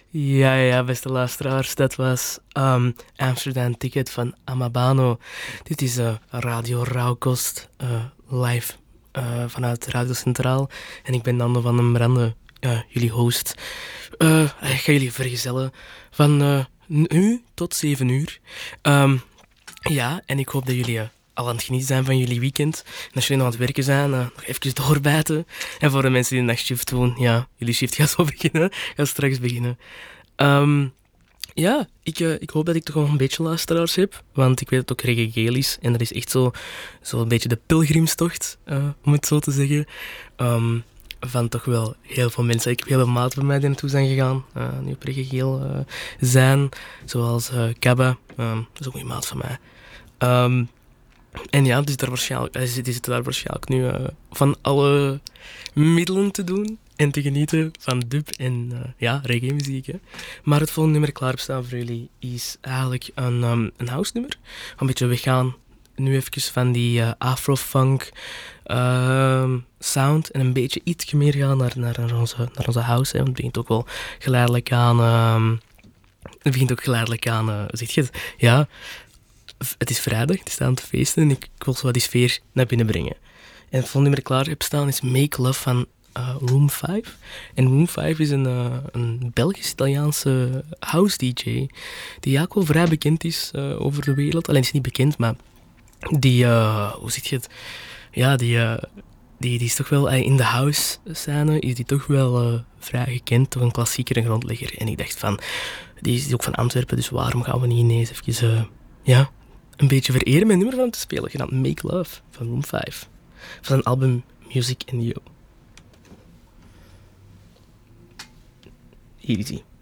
Ja, beste luisteraars, dat was Amsterdam Ticket van Amabano. Dit is Radio Rauwkost, live vanuit Radio Centraal. En ik ben Nando van den Brande, jullie host. Ik ga jullie vergezellen van nu tot 7 uur. Ja, en ik hoop dat jullie al aan het genieten zijn van jullie weekend. En als jullie nog aan het werken zijn, nog even doorbijten. En voor de mensen die de nachtshift doen, ja, jullie shift gaat zo beginnen. Gaat straks beginnen. Ja, ik hoop dat ik toch nog een beetje luisteraars heb. Want ik weet dat het ook reggae geel is. En dat is echt zo een beetje de pilgrimstocht, om het zo te zeggen. Van toch wel heel veel mensen. Ik heb heel veel maten bij mij die naartoe zijn gegaan. Nu op reggae geel zijn. Zoals Kabba. Dat is ook een goede maat van mij. En ja, die zit daar waarschijnlijk nu van alle middelen te doen en te genieten van dub en reggae muziek. Hè. Maar het volgende nummer klaarstaan voor jullie is eigenlijk een house nummer. Een beetje weggaan nu even van die afro-funk sound en een beetje iets meer gaan naar onze house. Hè. Want het begint ook wel geleidelijk aan... hoe zeg je het? Ja... Het is vrijdag, het is aan het feesten en ik wil zo wat die sfeer naar binnen brengen. En het volgende nummer klaar heb staan is Make Love van Room 5. En Room 5 is een Belgisch-Italiaanse house-dj die ook wel vrij bekend is over de wereld. Alleen is niet bekend, maar die, hoe zeg je het? Ja, die is toch wel, in de house-scène is die toch wel vrij gekend, toch een klassieker en grondlegger. En ik dacht van, die is ook van Antwerpen, dus waarom gaan we niet ineens even... een beetje vereren met een nummer van hem te spelen, genaamd Make Love van Room 5. Van zijn album Music and You. Hier is hij.